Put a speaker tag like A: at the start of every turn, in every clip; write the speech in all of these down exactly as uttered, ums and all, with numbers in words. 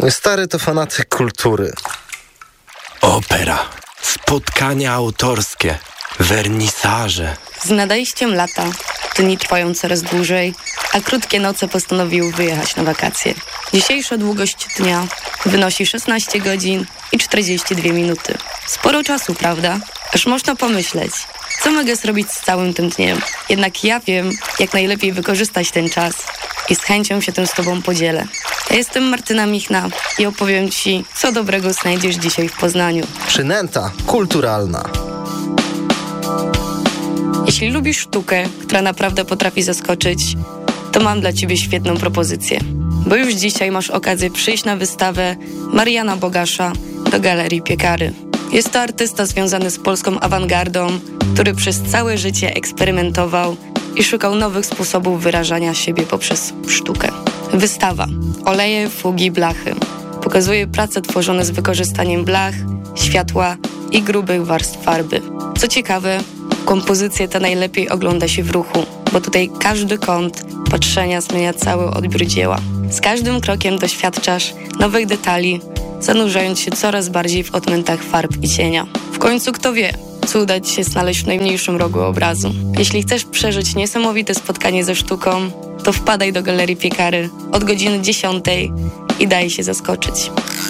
A: Mój stary to fanatyk kultury.
B: Opera, spotkania autorskie, wernisaże.
C: Z nadejściem lata dni trwają coraz dłużej, a krótkie noce postanowiły wyjechać na wakacje. Dzisiejsza długość dnia wynosi szesnaście godzin i czterdzieści dwie minuty. Sporo czasu, prawda? Aż można pomyśleć, co mogę zrobić z całym tym dniem. Jednak ja wiem, jak najlepiej wykorzystać ten czas i z chęcią się tym z Tobą podzielę. Ja jestem Martyna Michna i opowiem Ci, co dobrego znajdziesz dzisiaj w Poznaniu.
A: Przynęta kulturalna.
C: Jeśli lubisz sztukę, która naprawdę potrafi zaskoczyć, to mam dla Ciebie świetną propozycję. Bo już dzisiaj masz okazję przyjść na wystawę Mariana Bogasza do Galerii Piekary. Jest to artysta związany z polską awangardą, który przez całe życie eksperymentował i szukał nowych sposobów wyrażania siebie poprzez sztukę. Wystawa Oleje, fugi, blachy pokazuje prace tworzone z wykorzystaniem blach, światła i grubych warstw farby. Co ciekawe, kompozycję tę najlepiej ogląda się w ruchu, bo tutaj każdy kąt patrzenia zmienia cały odbiór dzieła. Z każdym krokiem doświadczasz nowych detali, zanurzając się coraz bardziej w odmętach farb i cienia. W końcu kto wie, co uda Ci się znaleźć w najmniejszym rogu obrazu. Jeśli chcesz przeżyć niesamowite spotkanie ze sztuką, to wpadaj do Galerii Piekary od godziny dziesiątej i daj się zaskoczyć.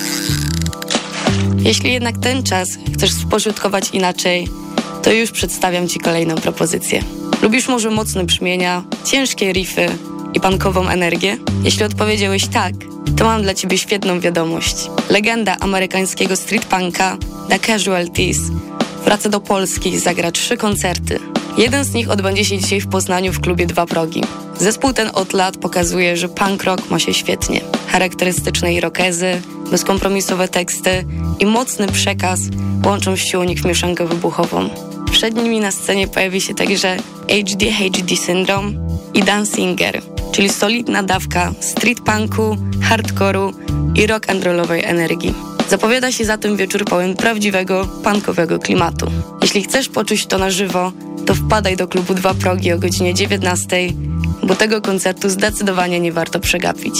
C: Jeśli jednak ten czas chcesz spożytkować inaczej, to już przedstawiam Ci kolejną propozycję. Lubisz może mocne brzmienia, ciężkie riffy i punkową energię? Jeśli odpowiedziałeś tak, to mam dla Ciebie świetną wiadomość. Legenda amerykańskiego street punka The Casualties wraca do Polski i zagra trzy koncerty. Jeden z nich odbędzie się dzisiaj w Poznaniu w klubie Dwa Progi. Zespół ten od lat pokazuje, że punk rock ma się świetnie. Charakterystyczne irokezy, bezkompromisowe teksty i mocny przekaz łączą siłą nich w mieszankę wybuchową. Przed nimi na scenie pojawi się także H D H D Syndrome i Danzinger, czyli solidna dawka street punku, hardkoru i rock and rollowej energii. Zapowiada się zatem wieczór pełen prawdziwego, punkowego klimatu. Jeśli chcesz poczuć to na żywo, to wpadaj do klubu Dwa Progi o godzinie dziewiętnastej, bo tego koncertu zdecydowanie nie warto przegapić.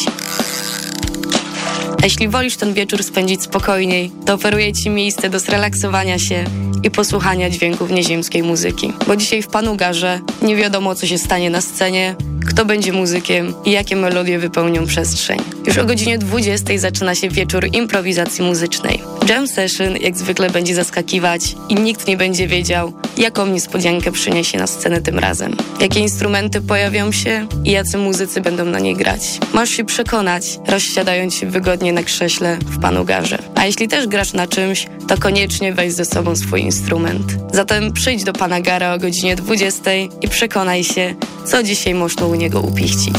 C: A jeśli wolisz ten wieczór spędzić spokojniej, to oferuję Ci miejsce do zrelaksowania się i posłuchania dźwięków nieziemskiej muzyki. Bo dzisiaj w Panugarze nie wiadomo, co się stanie na scenie, kto będzie muzykiem i jakie melodie wypełnią przestrzeń. Już o godzinie dwudziestej zaczyna się wieczór improwizacji muzycznej. Jam session jak zwykle będzie zaskakiwać i nikt nie będzie wiedział, jaką niespodziankę przyniesie na scenę tym razem. Jakie instrumenty pojawią się i jacy muzycy będą na niej grać. Masz się przekonać, rozsiadając się wygodnie na krześle w Panugarze. A jeśli też grasz na czymś, to koniecznie weź ze sobą swój instrument. Zatem przyjdź do Panagara o godzinie dwudziestej i przekonaj się, co dzisiaj można u niego upichcić.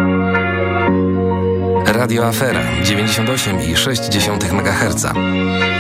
D: Radio Afera dziewięćdziesiąt osiem i sześć dziesiątych megaherca.